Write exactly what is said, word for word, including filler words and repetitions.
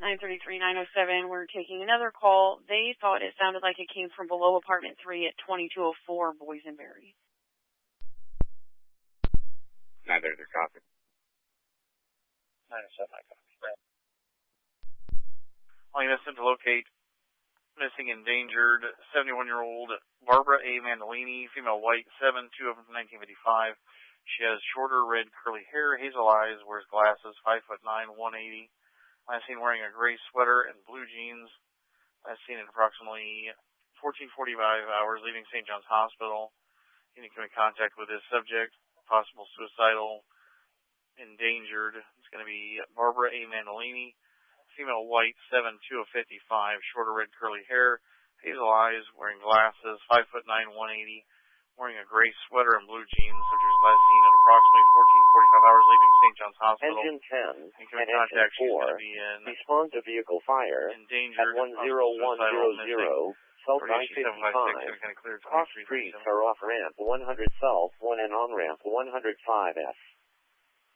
nine three three nine oh seven. We're taking another call. They thought it sounded like it came from below apartment three at twenty-two oh four Boysenberry. nine thirty three copy. nine oh seven, I copy. Calling this in to locate missing endangered seventy-one-year-old Barbara A. Mandolini, female, white, seven, two of nineteen fifty-five. She has shorter red curly hair, hazel eyes, wears glasses, five foot nine, one eighty. Last seen wearing a gray sweater and blue jeans. Last seen at approximately fourteen forty-five hours leaving Saint John's Hospital. You need to come in contact with this subject, possible suicidal, endangered. It's going to be Barbara A. Mandolini, female, white, seven, two of fifty-five, shorter red curly hair, hazel eyes, wearing glasses, five foot nine, one eighty, wearing a gray sweater and blue jeans, which was last seen at approximately fourteen forty-five hours leaving Saint John's Hospital. Engine ten and engine four, respond to vehicle fire at one zero one zero zero, South I fifty-five, cross street, car off ramp one hundred south, one and on ramp one hundred five S.